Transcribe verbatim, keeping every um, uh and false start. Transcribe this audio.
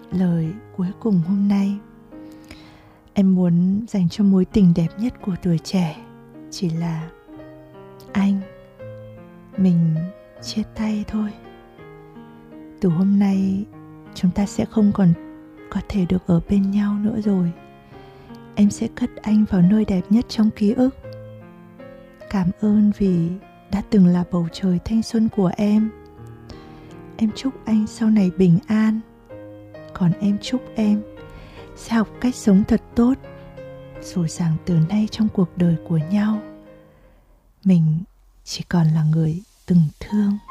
lời cuối cùng hôm nay. Em muốn dành cho mối tình đẹp nhất của tuổi trẻ chỉ là anh, mình chia tay thôi. Từ hôm nay chúng ta sẽ không còn có thể được ở bên nhau nữa rồi. Em sẽ cất anh vào nơi đẹp nhất trong ký ức. Cảm ơn vì đã từng là bầu trời thanh xuân của em. Em chúc anh sau này bình an. Còn em chúc em sẽ học cách sống thật tốt, dù rằng từ nay trong cuộc đời của nhau mình chỉ còn là người từng thương.